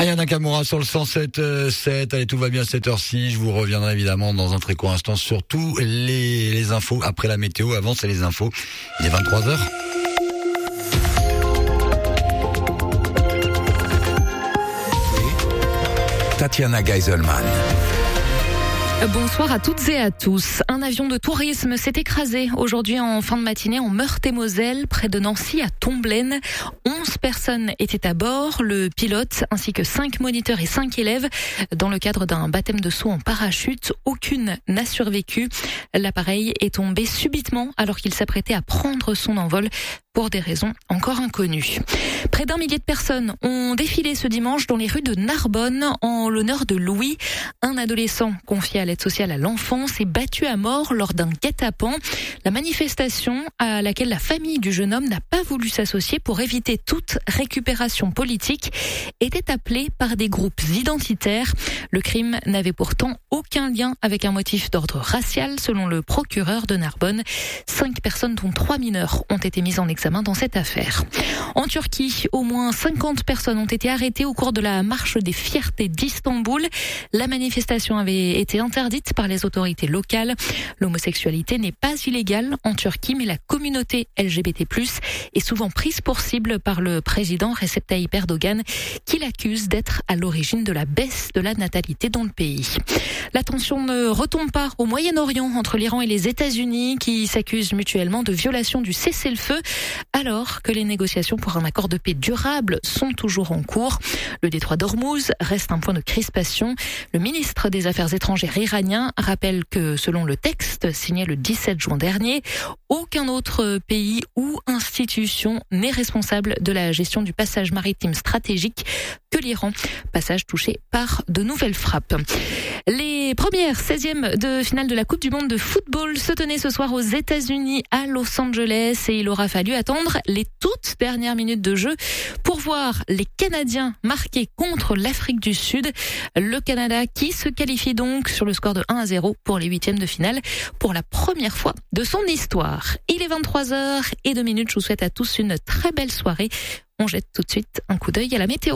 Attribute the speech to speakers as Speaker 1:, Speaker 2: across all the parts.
Speaker 1: Aya Nakamura sur le 107.7. Allez, tout va bien à cette heure-ci. Je vous reviendrai évidemment dans un très court instant sur tous les infos après la météo. Avant, c'est les infos. Il est 23h.
Speaker 2: Tatiana Geiselman.
Speaker 3: Bonsoir à toutes et à tous. Un avion de tourisme s'est écrasé aujourd'hui en fin de matinée en Meurthe-et-Moselle, près de Nancy à Tomblaine. 11 personnes étaient à bord, le pilote ainsi que 5 moniteurs et 5 élèves. Dans le cadre d'un baptême de saut en parachute, aucune n'a survécu. L'appareil est tombé subitement alors qu'il s'apprêtait à prendre son envol pour des raisons encore inconnues. Près d'1 millier de personnes ont défilé ce dimanche dans les rues de Narbonne en l'honneur de Louis, un adolescent confié à l'aide sociale à l'enfance et battu à mort lors d'un guet-apens. La manifestation à laquelle la famille du jeune homme n'a pas voulu s'associer pour éviter toute récupération politique était appelée par des groupes identitaires. Le crime n'avait pourtant aucun lien avec un motif d'ordre racial, selon le procureur de Narbonne. 5 personnes, dont 3 mineurs, ont été mises en examen dans cette affaire. En Turquie, au moins 50 personnes ont été arrêtées au cours de la marche des fiertés d'Istanbul. La manifestation avait été interdite par les autorités locales. L'homosexualité n'est pas illégale en Turquie, mais la communauté LGBT+, est souvent prise pour cible par le président Recep Tayyip Erdogan, qui l'accuse d'être à l'origine de la baisse de la natalité dans le pays. La tension ne retombe pas au Moyen-Orient entre l'Iran et les États-Unis, qui s'accusent mutuellement de violation du cessez-le-feu, alors que les négociations pour un accord de paix durable sont toujours en cours. Le détroit d'Ormuz reste un point de crispation. Le ministre des Affaires étrangères iranien rappelle que, selon le texte signé le 17 juin dernier, aucun autre pays ou institution n'est responsable de la gestion du passage maritime stratégique que l'Iran, passage touché par de nouvelles frappes. Les premières 16e de finale de la Coupe du Monde de football se tenaient ce soir aux États-Unis à Los Angeles et il aura fallu attendre les toutes dernières minutes de jeu pour voir les Canadiens marquer contre l'Afrique du Sud. Le Canada qui se qualifie donc sur le score de 1-0 pour les 8e de finale pour la première fois de son histoire. Il est 23h02. Je vous souhaite à tous une très belle soirée. On jette tout de suite un coup d'œil à la météo.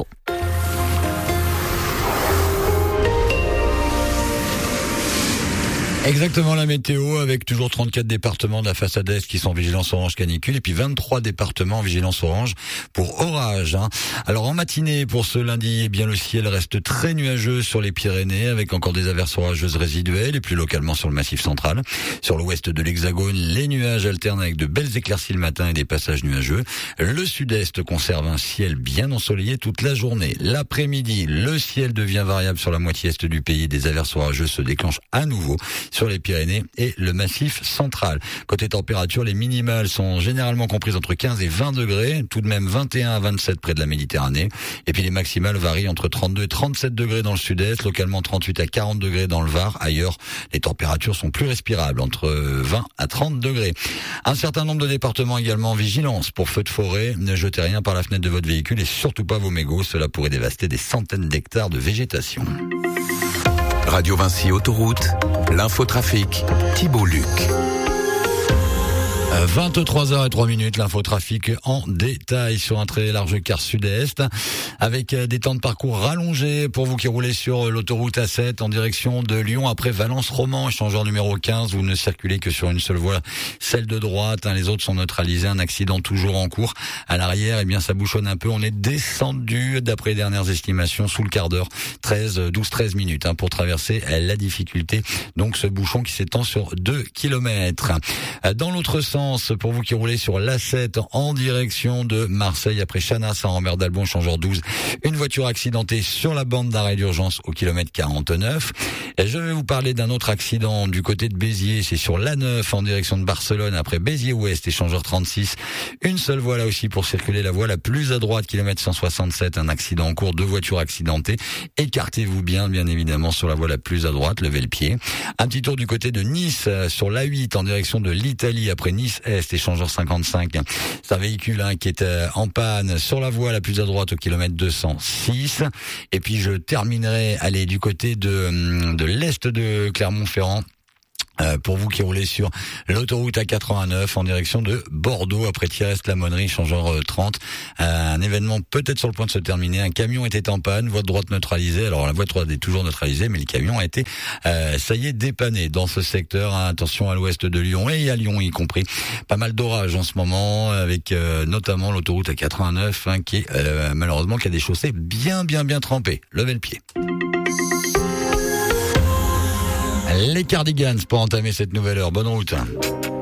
Speaker 1: Exactement, la météo avec toujours 34 départements de la façade est qui sont en vigilance orange canicule et puis 23 départements en vigilance orange pour orage. Alors en matinée pour ce lundi, eh bien le ciel reste très nuageux sur les Pyrénées avec encore des averses orageuses résiduelles et plus localement sur le massif central. Sur l'ouest de l'Hexagone, les nuages alternent avec de belles éclaircies le matin et des passages nuageux. Le sud-est conserve un ciel bien ensoleillé toute la journée. L'après-midi, le ciel devient variable sur la moitié est du pays. Des averses orageuses se déclenchent à nouveau sur les Pyrénées et le massif central. Côté température, les minimales sont généralement comprises entre 15 et 20 degrés, tout de même 21 à 27 près de la Méditerranée. Et puis les maximales varient entre 32 et 37 degrés dans le sud-est, localement 38 à 40 degrés dans le Var. Ailleurs, les températures sont plus respirables, entre 20 à 30 degrés. Un certain nombre de départements également en vigilance pour feux de forêt. Ne jetez rien par la fenêtre de votre véhicule et surtout pas vos mégots, cela pourrait dévaster des centaines d'hectares de végétation.
Speaker 2: Radio Vinci Autoroute, l'infotrafic, Thibault Luc.
Speaker 1: 23h03, l'infotrafic en détail sur un très large quart sud-est avec des temps de parcours rallongés pour vous qui roulez sur l'autoroute A7 en direction de Lyon après Valence-Roman, échangeur numéro 15, vous ne circulez que sur une seule voie, celle de droite, les autres sont neutralisés, un accident toujours en cours. À l'arrière, eh bien ça bouchonne un peu, on est descendu d'après les dernières estimations sous le quart d'heure, 12-13 minutes pour traverser la difficulté, donc ce bouchon qui s'étend sur 2 kilomètres. Dans l'autre sens, pour vous qui roulez sur l'A7 en direction de Marseille après Chana, Saint-Rambert d'Albon, échangeur 12, une voiture accidentée sur la bande d'arrêt d'urgence au kilomètre 49. Et je vais vous parler d'un autre accident du côté de Béziers, c'est sur l'A9 en direction de Barcelone après Béziers-Ouest, échangeur 36. Une seule voie là aussi pour circuler, la voie la plus à droite, kilomètre 167, un accident en cours, 2 voitures accidentées. Écartez-vous bien évidemment sur la voie la plus à droite, levez le pied. Un petit tour du côté de Nice sur l'A8 en direction de l'Italie après Nice-Est, échangeur 55. C'est un véhicule qui est en panne sur la voie la plus à droite au kilomètre 206. Et puis je terminerai du côté de l'Est de Clermont-Ferrand Pour vous qui roulez sur l'autoroute A89 en direction de Bordeaux, après Thiers-la Monnerie, changeur 30. Un événement peut-être sur le point de se terminer. Un camion était en panne, voie de droite neutralisée. Alors la voie de droite est toujours neutralisée, mais le camion a été, ça y est, dépanné dans ce secteur. Attention à l'ouest de Lyon et à Lyon y compris. Pas mal d'orages en ce moment, avec notamment l'autoroute A89 qui est malheureusement qui a des chaussées bien trempées. Levez le pied. Les Cardigans pour entamer cette nouvelle heure. Bonne route.